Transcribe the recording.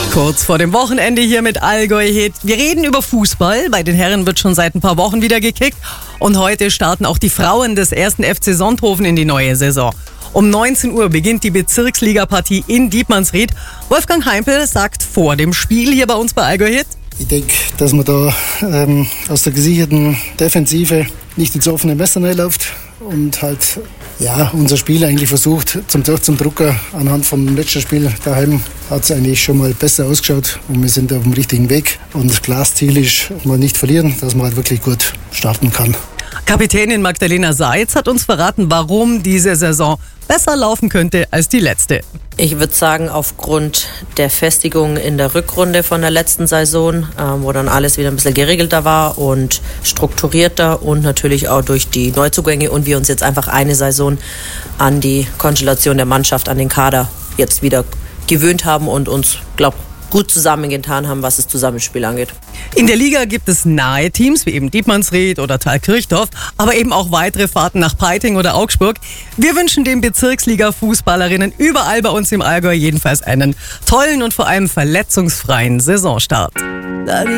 Kurz vor dem Wochenende hier mit Allgäu Hit. Wir reden über Fußball. Bei den Herren wird schon seit ein paar Wochen wieder gekickt. Und heute starten auch die Frauen des 1. FC Sonthofen in die neue Saison. Um 19 Uhr beginnt die Bezirksliga-Partie in Dietmannsried. Wolfgang Heimpel sagt vor dem Spiel hier bei uns bei Allgäu Hit: Ich denke, dass man da aus der gesicherten Defensive nicht ins offene Messer reinläuft und halt unser Spiel eigentlich versucht zum Drucker. Anhand vom letzten Spiel daheim hat es eigentlich schon mal besser ausgeschaut und wir sind auf dem richtigen Weg. Und das Glasziel ist, mal nicht verlieren, dass man halt wirklich gut starten kann. Kapitänin Magdalena Seitz hat uns verraten, warum diese Saison besser laufen könnte als die letzte. Ich würde sagen, aufgrund der Festigung in der Rückrunde von der letzten Saison, wo dann alles wieder ein bisschen geregelter war und strukturierter und natürlich auch durch die Neuzugänge und wir uns jetzt einfach eine Saison an die Konstellation der Mannschaft, an den Kader jetzt wieder gewöhnt haben und uns, glaube ich, gut zusammengetan haben, was das Zusammenspiel angeht. In der Liga gibt es nahe Teams, wie eben Dietmannsried oder Thalkirchdorf, aber eben auch weitere Fahrten nach Peiting oder Augsburg. Wir wünschen den Bezirksliga-Fußballerinnen überall bei uns im Allgäu jedenfalls einen tollen und vor allem verletzungsfreien Saisonstart.